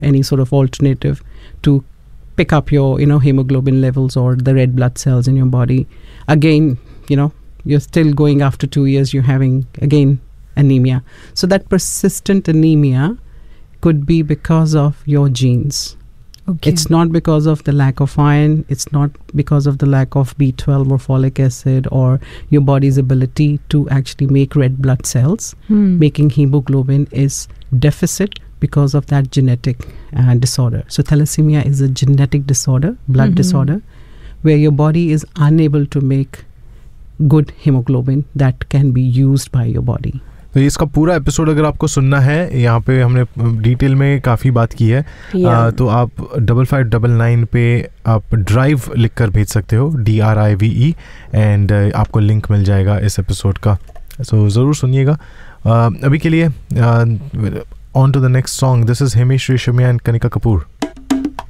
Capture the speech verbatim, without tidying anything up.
any sort of alternative to pick up your, you know, hemoglobin levels or the red blood cells in your body. Again, you know, you're still going after two years, you're having, again, anemia. So that persistent anemia could be because of your genes. Okay. It's not because of the lack of iron. It's not because of the lack of B twelve or folic acid or your body's ability to actually make red blood cells. Hmm. Making hemoglobin is deficit because of that genetic uh, disorder. So thalassemia is a genetic disorder, blood mm-hmm. disorder, where your body is unable to make good hemoglobin that can be used by your body. तो इसका पूरा episode अगर आपको सुनना है, यहाँ पे हमने डिटेल में काफ़ी बात की है, yeah. आ, तो आप डबल फाइव डबल नाइन पे आप ड्राइव लिख कर भेज सकते हो, D R I V E, and आपको लिंक मिल जाएगा इस एपिसोड का. सो so, ज़रूर सुनिएगा. अभी के लिए on to the next song. This is Himesh Reshammiya and Kanika Kapoor.